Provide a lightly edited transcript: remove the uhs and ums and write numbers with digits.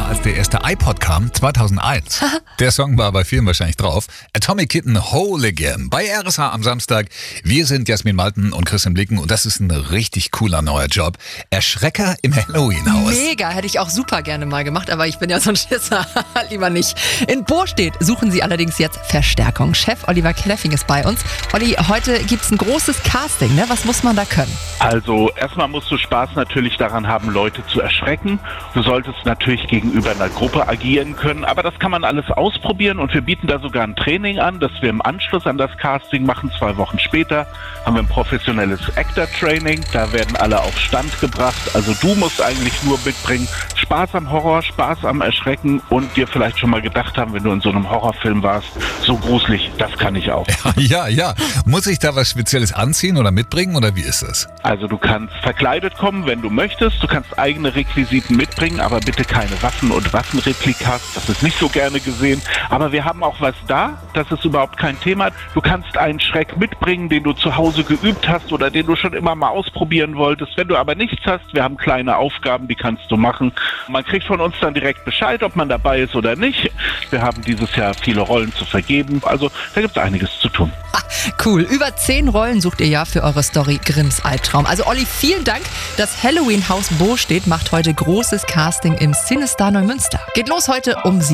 war, als der erste iPod kam, 2001. Der Song war bei vielen wahrscheinlich drauf. Atomic Kitten, Whole Again. Bei RSH am Samstag. Wir sind Jasmin Malten und Christian Blicken und das ist ein richtig cooler neuer Job. Erschrecker im Halloween-Haus. Mega, hätte ich auch super gerne mal gemacht, aber ich bin ja so ein Schisser. Lieber nicht. In Bostedt suchen sie allerdings jetzt Verstärkung. Chef Oliver Kleffing ist bei uns. Olli, heute gibt's ein großes Casting, ne? Was muss man da können? Also erstmal musst du Spaß natürlich daran haben, Leute zu erschrecken. Du solltest natürlich gegenüber einer Gruppe agieren können, aber das kann man alles ausprobieren und wir bieten da sogar ein Training an, das wir im Anschluss an das Casting machen. 2 Wochen später haben wir ein professionelles Actor-Training, da werden alle auf Stand gebracht. Also du musst eigentlich nur mitbringen, Spaß am Horror, Spaß am Erschrecken und dir vielleicht schon mal gedacht haben, wenn du in so einem Horrorfilm warst, so gruselig, das kann ich auch. Ja. Muss ich da was Spezielles anziehen oder mitbringen oder wie ist das? Also du kannst verkleidet kommen, wenn du möchtest. Du kannst eigene Requisiten mitbringen, aber bitte keine Waffen und Waffenreplikas. Das ist nicht so gerne gesehen. Aber wir haben auch was da. Das ist überhaupt kein Thema. Du kannst einen Schreck mitbringen, den du zu Hause geübt hast oder den du schon immer mal ausprobieren wolltest. Wenn du aber nichts hast, wir haben kleine Aufgaben, die kannst du machen. Man kriegt von uns dann direkt Bescheid, ob man dabei ist oder nicht. Wir haben dieses Jahr viele Rollen zu vergeben. Also da gibt es einiges zu tun. Cool. Über 10 Rollen sucht ihr ja für eure Story Grimms Albtraum. Also Olli, vielen Dank. Das Halloween-Haus Bostedt macht heute großes Casting im Cinestar Neumünster. Geht los heute um 7.